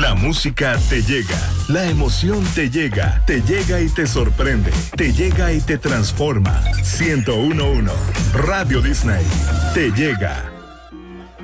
La música te llega, la emoción te llega y te sorprende, te llega y te transforma. 101.1 Radio Disney te llega.